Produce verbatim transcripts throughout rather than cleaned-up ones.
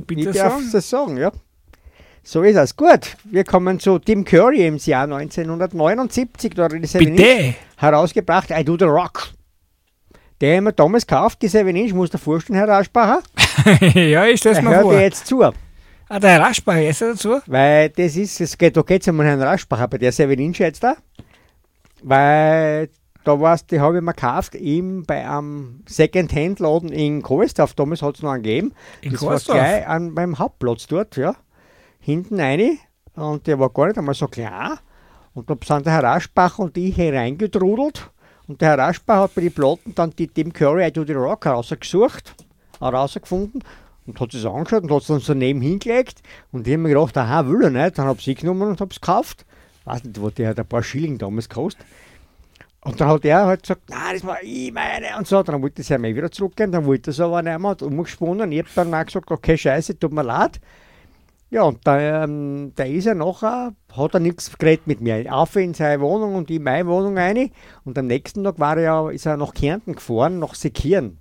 bitte ich darf sagen. das sagen, ja. So ist es. Gut, wir kommen zu Tim Curry im Jahr neunzehnhundertneunundsiebzig. Da hat er die Seven Inch Bitte! herausgebracht, I Do The Rock. Der haben wir damals gekauft, die Seven Inch, muss der vorstellen, Herr Raschbacher. Ja, ich stell's Er mal hört vor. dir jetzt zu. Ah, der Herr Raschbacher, ist er dazu? Weil das ist, es geht, da geht es um Herrn Raschbacher bei der Seven Inch jetzt da. Weil da war's, die habe ich mir gekauft, eben bei einem Second-Hand-Laden in Kohlsdorf. Damals hat es noch einen gegeben. In Das war Kohlsdorf? gleich an, beim Hauptplatz dort, ja. Hinten rein. Und der war gar nicht einmal so klein. Und da sind der Herr Raschbacher und ich hereingetrudelt. Und der Herr Raschbacher hat bei den Platten dann die Tim Curry I Do The Rock rausgesucht, herausgefunden. Und hat es angeschaut und hat es dann so nebenhin gelegt. Und ich habe mir gedacht, aha, will er nicht. Dann habe ich es genommen und habe es gekauft. Weiß nicht, wo der hat ein paar Schilling damals gekostet. Und dann hat er halt gesagt, nein, das war ich meine und so. Dann wollte er es mir wieder zurückgeben, dann wollte er es aber nicht mehr, hat umgesponnen. Ich habe dann auch gesagt, okay, scheiße, tut mir leid. Ja, und da, ähm, da ist er nachher, hat er nichts geredet mit mir. Auf in seine Wohnung und in meine Wohnung rein. Und am nächsten Tag war er ja, ist er nach Kärnten gefahren, nach Sekieren.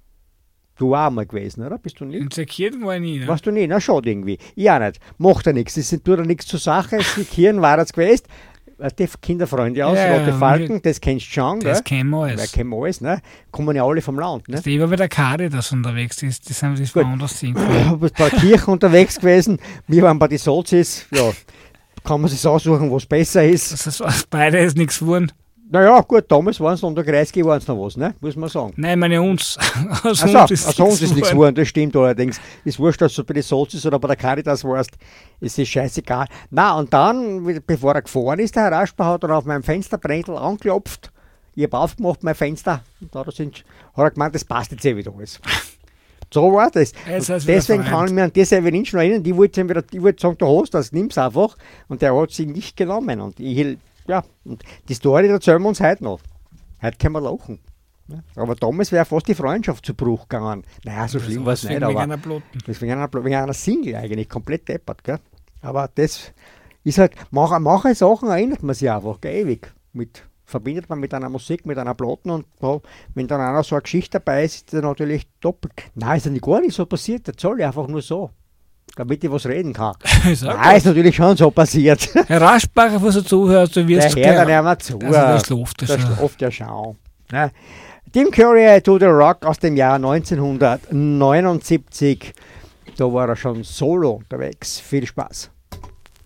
Du auch mal gewesen, oder? Bist du nicht? In Sekirchen war ich nie, ne? Warst du nicht? Na, schade irgendwie. Ich auch nicht. Macht er nichts. Das tut er nichts zur Sache. Sekieren war es gewesen. Die Kinderfreunde aus, Ja, Rote ja, Falken, das kennst du schon, Das gell? kennen wir Weil alles. kennen wir alles, ne? Kommen ja alle vom Land, ne? Die war bei der Caritas unterwegs, die, die sind das Gut. woanders hin. Du bist bei der Kirche unterwegs gewesen, wir waren bei den Sozis, ja, kann man sich aussuchen, was besser ist. Das ist, beide ist nichts geworden. Naja, gut, damals waren es unter Kreisky waren es noch was, ne? Muss man sagen. Nein, meine uns. Aus Also, uns ist also uns ist nichts geworden. geworden, das stimmt allerdings. Ist wurscht, dass du bei den Sozis oder bei der Caritas warst, ist es scheißegal. Na, und dann, bevor er gefahren ist, der Herr Raschbach hat dann auf meinem Fensterbrentel angeklopft. Ich habe aufgemacht, mein Fenster, und da sind, hat er gemeint, das passt jetzt eh wieder alles. So war das. Jetzt Und ist wieder deswegen vereint. kann ich mich an die Seven Inch noch erinnern, die wollte ihm wieder, die wollte sagen, du hast das, nimm's einfach. Und der hat sie nicht genommen. Und ich, ja, und die Story erzählen wir uns heute noch. Heute können wir lachen. Ja, aber damals wäre fast die Freundschaft zu Bruch gegangen. Naja, so schlimm war es nicht, Wegen aber einer Plotten. das wegen einer, wegen einer Single eigentlich, komplett deppert. Gell? Aber das ist halt, manche, manche Sachen erinnert man sich einfach, gell, ewig. Mit, verbindet man mit einer Musik, mit einer Platten und ja, wenn dann einer so eine Geschichte dabei ist, ist das natürlich doppelt. Nein, ist ja nicht gar nicht so passiert, das soll ich einfach nur so. Damit ich was reden kann. Ist auch Nein, ist natürlich schon so passiert. Herr Raschbacher, was du zuhörst, du Der wirst hört dann ja mal zu. Also das läuft ja das schon. läuft ja schon. Ne? Tim Curry, I Do The Rock aus dem Jahr neunzehnhundertneunundsiebzig. Da war er schon solo unterwegs. Viel Spaß.